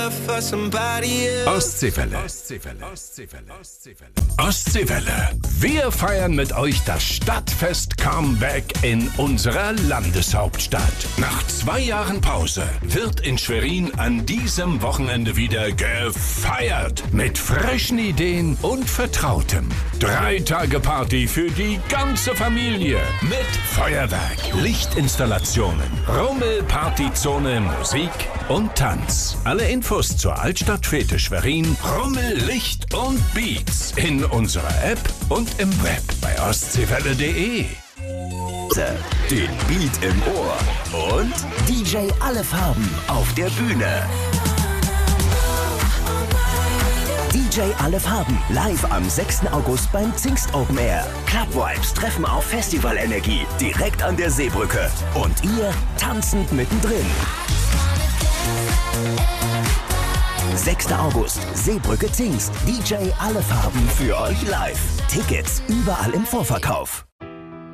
Ostseewelle. Ostseewelle. Wir feiern mit euch das Stadtfest-Comeback in unserer Landeshauptstadt. Nach 2 Jahren Pause wird in Schwerin an diesem Wochenende wieder gefeiert. Mit frischen Ideen und Vertrautem. 3 Tage Party für die ganze Familie. Mit Feuerwerk, Lichtinstallationen, Rummel, Partyzone, Musik und Tanz. Alle Infos zur Altstadtfete Schwerin, Rummel, Licht und Beats in unserer App und im Web bei ostseewelle.de. Den Beat im Ohr und DJ Alle Farben auf der Bühne. DJ Alle Farben live am 6. August beim Zingst Open Air. Club Vibes treffen auf Festivalenergie direkt an der Seebrücke. Und ihr tanzend mittendrin. 6. August, Seebrücke Zingst. DJ Alle Farben für euch live. Tickets überall im Vorverkauf.